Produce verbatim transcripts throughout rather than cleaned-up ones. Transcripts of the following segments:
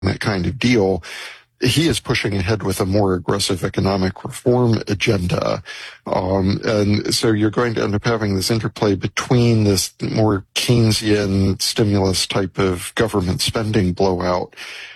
that kind of deal, he is pushing ahead with a more aggressive economic reform agenda. Um, and so you're going to end up having this interplay between this more Keynesian stimulus type of government spending blowout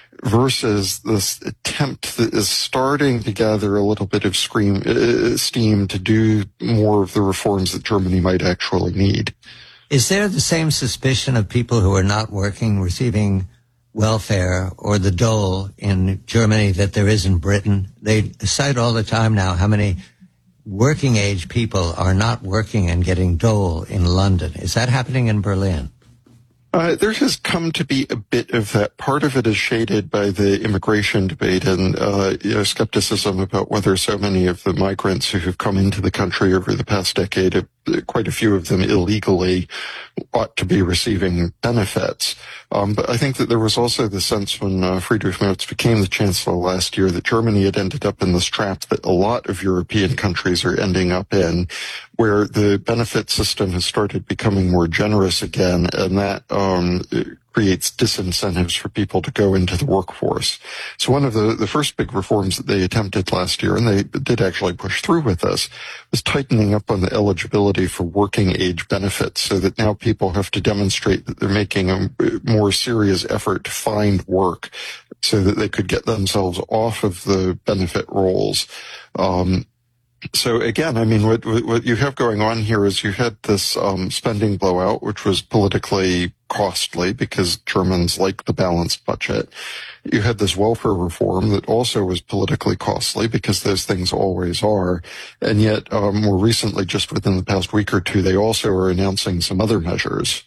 versus this attempt that is starting to gather a little bit of scream, uh, steam to do more of the reforms that Germany might actually need. Is there the same suspicion of people who are not working, receiving welfare or the dole in Germany that there is in Britain? They cite all the time now how many working age people are not working and getting dole in London. Is that happening in Berlin? Uh, there has come to be a bit of that. Part of it is shaded by the immigration debate and uh, you know, skepticism about whether so many of the migrants who have come into the country over the past decade, uh, quite a few of them illegally, ought to be receiving benefits. Um, but I think that there was also the sense when uh, Friedrich Merz became the chancellor last year that Germany had ended up in this trap that a lot of European countries are ending up in, where the benefit system has started becoming more generous again, and that um, creates disincentives for people to go into the workforce. So one of the, the first big reforms that they attempted last year, and they did actually push through with this, was tightening up on the eligibility for working age benefits so that now people have to demonstrate that they're making a more serious effort to find work so that they could get themselves off of the benefit rolls. Um, So again, I mean, what, what you have going on here is you had this um, spending blowout, which was politically costly because Germans like the balanced budget. You had this welfare reform that also was politically costly because those things always are. And yet, um, more recently, just within the past week or two, they also are announcing some other measures.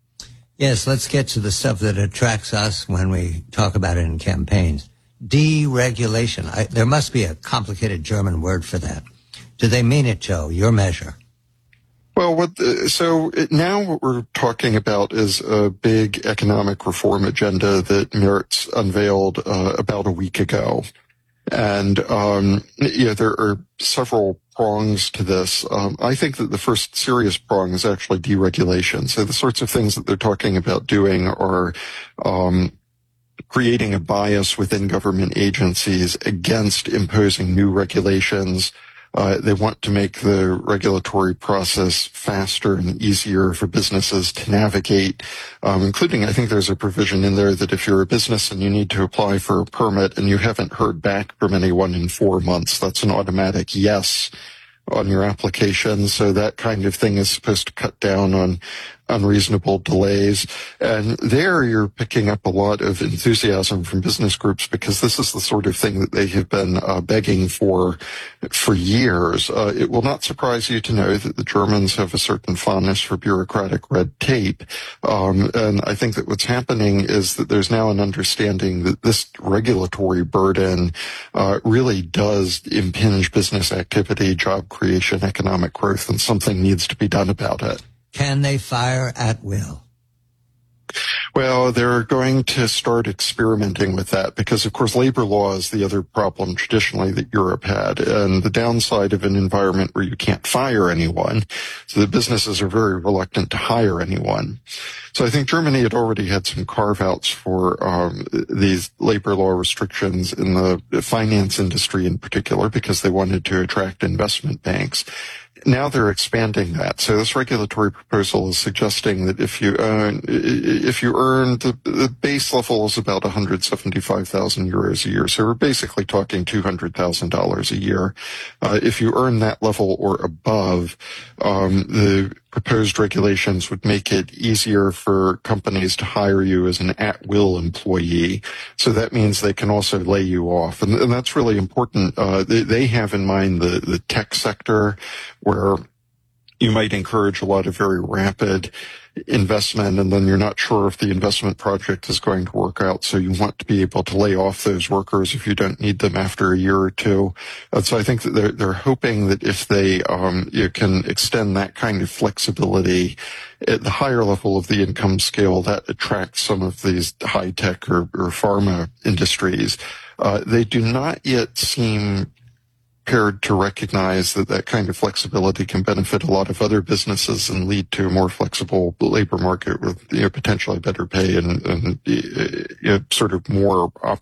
Yes, let's get to the stuff that attracts us when we talk about it in campaigns. Deregulation. I, there must be a complicated German word for that. Do they mean it, Joe, your measure? Well, what the, so now what we're talking about is a big economic reform agenda that Merz unveiled uh, about a week ago. And, um, you know, there are several prongs to this. Um, I think that the first serious prong is actually deregulation. So the sorts of things that they're talking about doing are, um, creating a bias within government agencies against imposing new regulations. Uh, they want to make the regulatory process faster and easier for businesses to navigate, um, including, I think there's a provision in there that if you're a business and you need to apply for a permit and you haven't heard back from anyone in four months, that's an automatic yes on your application. So that kind of thing is supposed to cut down on unreasonable delays. And there you're picking up a lot of enthusiasm from business groups because this is the sort of thing that they have been uh, begging for for years. Uh, it will not surprise you to know that the Germans have a certain fondness for bureaucratic red tape. Um, and I think that what's happening is that there's now an understanding that this regulatory burden uh, really does impinge business activity, job creation, economic growth, and something needs to be done about it. Can they fire at will? Well, they're going to start experimenting with that because, of course, labor law is the other problem traditionally that Europe had. And the downside of an environment where you can't fire anyone, so the businesses are very reluctant to hire anyone. So I think Germany had already had some carve-outs for um, these labor law restrictions in the finance industry in particular because they wanted to attract investment banks. Now they're expanding that. So this regulatory proposal is suggesting that if you earn, if you earn the, the base level is about one hundred seventy-five thousand euros a year. So we're basically talking two hundred thousand dollars a year. Uh, if you earn that level or above, um, the proposed regulations would make it easier for companies to hire you as an at-will employee. So that means they can also lay you off. And, and that's really important. Uh, they, they have in mind the, the tech sector where you might encourage a lot of very rapid investment and then you're not sure if the investment project is going to work out. So you want to be able to lay off those workers if you don't need them after a year or two. And so I think that they're, they're hoping that if they, um, you can extend that kind of flexibility at the higher level of the income scale, that attracts some of these high tech or, or pharma industries. Uh, they do not yet seem prepared to recognize that that kind of flexibility can benefit a lot of other businesses and lead to a more flexible labor market with, you know, potentially better pay and, and you know, sort of more